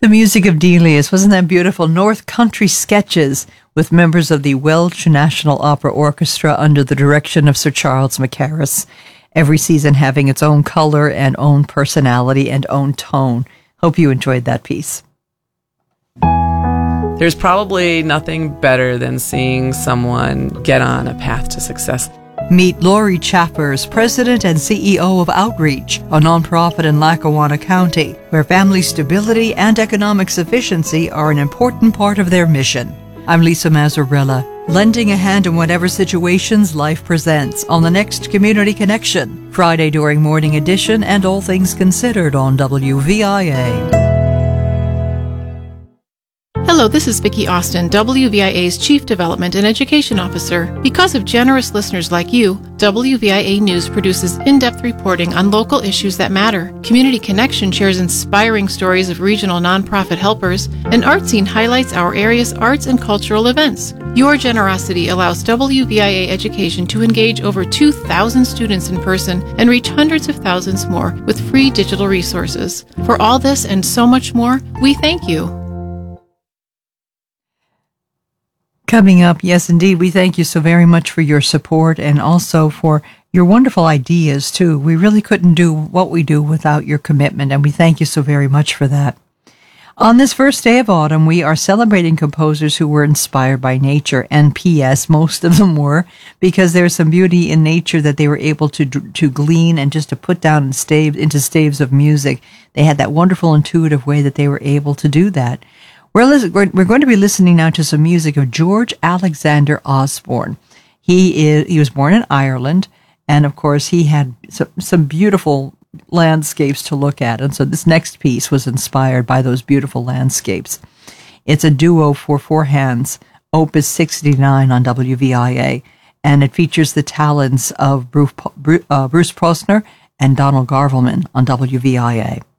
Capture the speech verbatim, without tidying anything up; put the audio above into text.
The music of Delius, wasn't that beautiful? North Country Sketches with members of the Welsh National Opera Orchestra under the direction of Sir Charles Mackerras. Every season having its own color and own personality and own tone. Hope you enjoyed that piece. There's probably nothing better than seeing someone get on a path to success. Meet Lori Chappers, President and C E O of Outreach, a nonprofit in Lackawanna County, where family stability and economic sufficiency are an important part of their mission. I'm Lisa Mazzarella, lending a hand in whatever situations life presents on the next Community Connection, Friday during Morning Edition and All Things Considered on W V I A. Hello, this is Vicki Austin, W V I A's Chief Development and Education Officer. Because of generous listeners like you, W V I A News produces in-depth reporting on local issues that matter. Community Connection shares inspiring stories of regional nonprofit helpers, and Artscene highlights our area's arts and cultural events. Your generosity allows W V I A Education to engage over two thousand students in person and reach hundreds of thousands more with free digital resources. For all this and so much more, we thank you. Coming up, yes, indeed, we thank you so very much for your support and also for your wonderful ideas, too. We really couldn't do what we do without your commitment, and we thank you so very much for that. On this first day of autumn, we are celebrating composers who were inspired by nature, and P S most of them were, because there's some beauty in nature that they were able to to glean and just to put down in stave, into staves of music. They had that wonderful intuitive way that they were able to do that. We're, listen, we're, we're going to be listening now to some music of George Alexander Osborne. He is he was born in Ireland, and of course he had some, some beautiful landscapes to look at. And so this next piece was inspired by those beautiful landscapes. It's a duo for four hands, Opus sixty-nine on W V I A, and it features the talents of Bruce, uh, Bruce Posner and Donald Garvelman on W V I A.